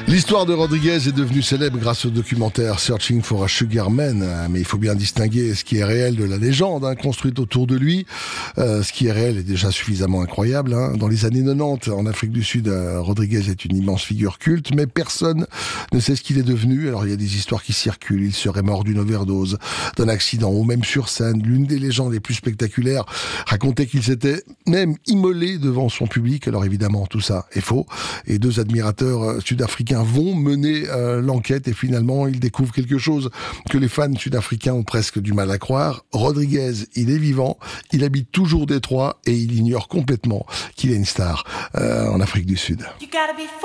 L'histoire de Rodriguez est devenue célèbre grâce au documentaire Searching for a Sugar Man, mais il faut bien distinguer ce qui est réel de la légende construite autour de lui. Ce qui est réel est déjà suffisamment incroyable. Dans les années 90, en Afrique du Sud, Rodriguez est une immense figure culte, mais personne ne sait ce qu'il est devenu. Alors il y a des histoires qui circulent. Il serait mort d'une overdose, d'un accident ou même sur scène. L'une des légendes les plus spectaculaires racontait qu'il s'était même immolé devant son public. Alors évidemment, tout ça est faux. Et deux admirateurs sud-africains vont mener l'enquête et finalement ils découvrent quelque chose que les fans sud-africains ont presque du mal à croire. Rodriguez, il est vivant, il habite toujours Détroit et il ignore complètement qu'il est une star en Afrique du Sud.